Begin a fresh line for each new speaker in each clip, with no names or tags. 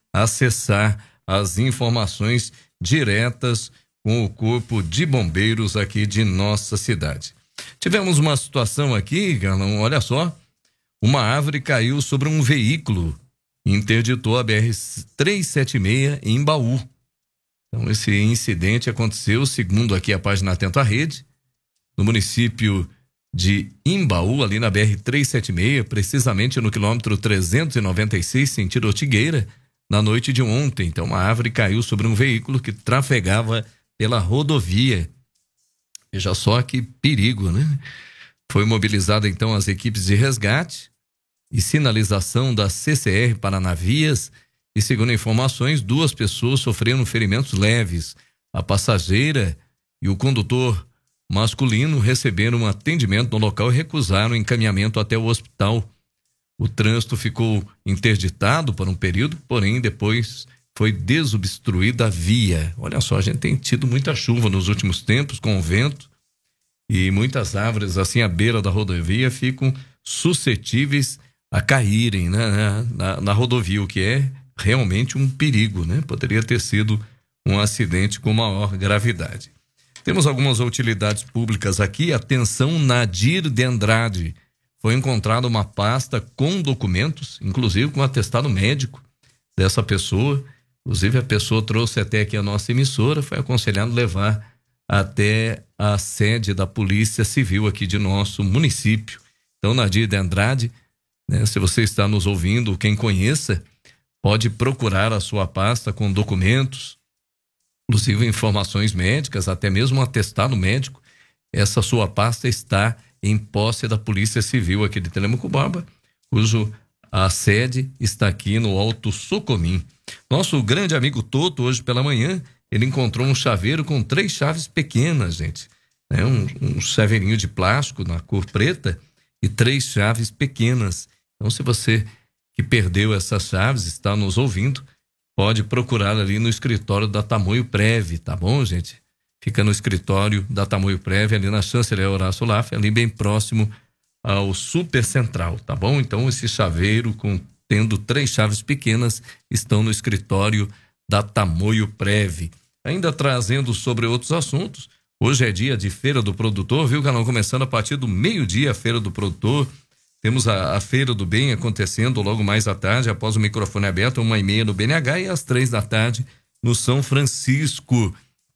acessar as informações diretas com o Corpo de Bombeiros aqui de nossa cidade. Tivemos uma situação aqui, Carlão, olha só, uma árvore caiu sobre um veículo e interditou a BR-376 em Embaú. Então, esse incidente aconteceu, segundo aqui a página Atento à Rede, no município de Embaú, ali na BR-376, precisamente no quilômetro 396, sentido Ortigueira, na noite de ontem. Então, uma árvore caiu sobre um veículo que trafegava pela rodovia. Veja só que perigo, né? Foi mobilizada então as equipes de resgate e sinalização da CCR Paranavias e, segundo informações, 2 pessoas sofreram ferimentos leves. A passageira e o condutor masculino receberam um atendimento no local e recusaram encaminhamento até o hospital. O trânsito ficou interditado por um período, porém depois foi desobstruída a via. Olha só, a gente tem tido muita chuva nos últimos tempos com o vento e muitas árvores assim à beira da rodovia ficam suscetíveis a caírem, né, na rodovia, o que é realmente um perigo, né? Poderia ter sido um acidente com maior gravidade. Temos algumas utilidades públicas aqui. Atenção, Nadir de Andrade. Foi encontrada uma pasta com documentos, inclusive com atestado médico dessa pessoa. Inclusive a pessoa trouxe até aqui a nossa emissora, foi aconselhado levar até a sede da Polícia Civil aqui de nosso município. Então, Nadir de Andrade, né, se você está nos ouvindo, quem conheça, pode procurar a sua pasta com documentos, inclusive informações médicas, até mesmo um atestado médico. Essa sua pasta está em posse da Polícia Civil aqui de Telêmaco Borba, cujo a sede está aqui no Alto Socomim. Nosso grande amigo Toto, hoje pela manhã, ele encontrou um chaveiro com 3 chaves pequenas, gente. Né? Um chaveirinho de plástico na cor preta e 3 chaves pequenas. Então, se você que perdeu essas chaves, está nos ouvindo, pode procurar ali no escritório da Tamoio Prev, tá bom, gente? Fica no escritório da Tamoio Prev, ali na Chanceler Horácio Laff, ali bem próximo ao Super Central, tá bom? Então, esse chaveiro tendo 3 chaves pequenas estão no escritório da Tamoio Prev. Ainda trazendo sobre outros assuntos, hoje é dia de Feira do Produtor, viu, Canal? Começando a partir do meio-dia a Feira do Produtor. Temos a Feira do Bem acontecendo logo mais à tarde, após o microfone aberto, 1h30 no BNH e às 3 da tarde no São Francisco.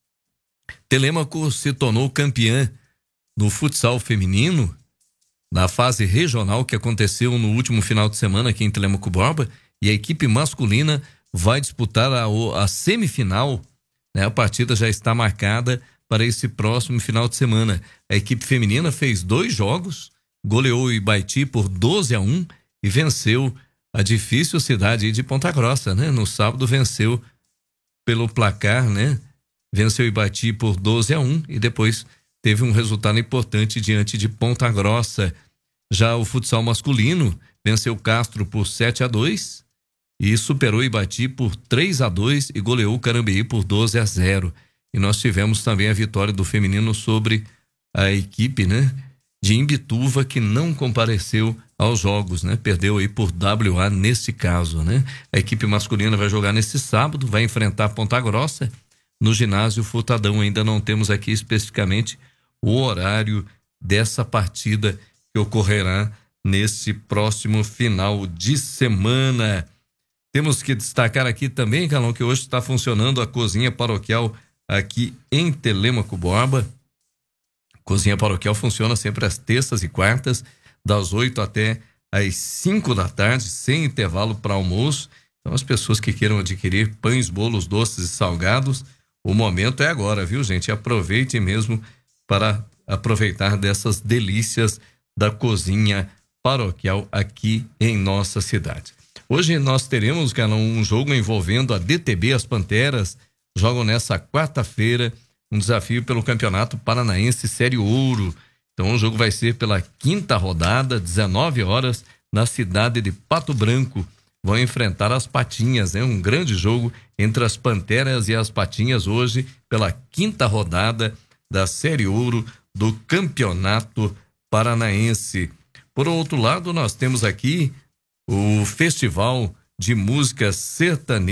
Telêmaco se tornou campeã no futsal feminino, na fase regional que aconteceu no último final de semana aqui em Telêmaco Borba, e a equipe masculina vai disputar a semifinal, né? A partida já está marcada para esse próximo final de semana. A equipe feminina fez 2 jogos, goleou o Ibaiti por 12-1 e venceu a difícil cidade de Ponta Grossa, né? No sábado venceu pelo placar, né? Venceu o Ibaiti por 12-1 e depois teve um resultado importante diante de Ponta Grossa. Já o futsal masculino venceu Castro por 7-2 e superou o Ibaiti por 3-2 e goleou o Carambeí por 12-0. E nós tivemos também a vitória do feminino sobre a equipe, né, de Imbituva, que não compareceu aos jogos, né? Perdeu aí por WA nesse caso, né? A equipe masculina vai jogar nesse sábado, vai enfrentar Ponta Grossa no ginásio Furtadão. Ainda não temos aqui especificamente o horário dessa partida que ocorrerá nesse próximo final de semana. Temos que destacar aqui também, Calão, que hoje está funcionando a cozinha paroquial aqui em Telêmaco Borba. Cozinha paroquial funciona sempre às terças e quartas, das 8 até às 5 da tarde, sem intervalo para almoço. Então, as pessoas que queiram adquirir pães, bolos, doces e salgados, o momento é agora, viu, gente? Aproveite mesmo para aproveitar dessas delícias da cozinha paroquial aqui em nossa cidade. Hoje nós teremos, cara, um jogo envolvendo a DTB, as Panteras, jogam nessa quarta-feira um desafio pelo Campeonato Paranaense Série Ouro. Então o jogo vai ser pela 5ª rodada, 19 horas, na cidade de Pato Branco. Vão enfrentar as Patinhas, né? Um grande jogo entre as Panteras e as Patinhas hoje pela 5ª rodada da Série Ouro do Campeonato Paranaense. Por outro lado, nós temos aqui o Festival de Música Sertaneja